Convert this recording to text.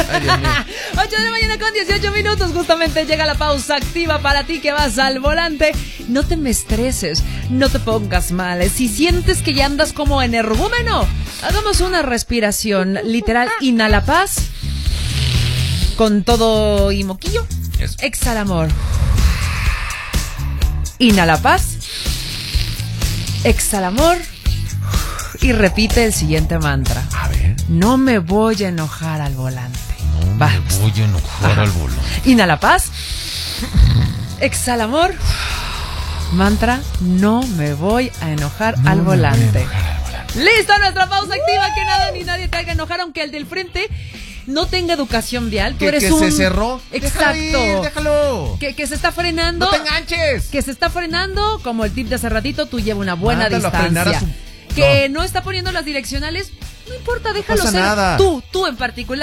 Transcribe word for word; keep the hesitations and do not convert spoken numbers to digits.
Ay, Dios mío. ocho de la mañana con dieciocho minutos. Justamente llega la pausa activa para ti que vas al volante. No te me estreses, no te pongas mal. Si sientes que ya andas como energúmeno, hagamos una respiración literal. Inhala paz. Con todo y moquillo. Eso. Exhala amor. Inhala paz. Exhala amor. Y repite el siguiente mantra. A ver. No me voy a enojar al volante. No Vamos. me voy a enojar Ajá. al volante. Inhala paz. Exhala amor. Mantra, no me voy a enojar No al me voy a volante. enojar al volante. Listo, nuestra pausa activa. Que nada ni nadie te haga enojar, aunque el del frente no tenga educación vial. Tú Que, eres que un... se cerró. Exacto. Déjalo ir, déjalo. Que, que se está frenando. No te enganches. Que se está frenando, como el tip de hace ratito, tú lleva una buena Mándalo a frenar a distancia. su- Que no. no está poniendo las direccionales, no importa, déjalo pasa ser. nada. Tú, tú en particular.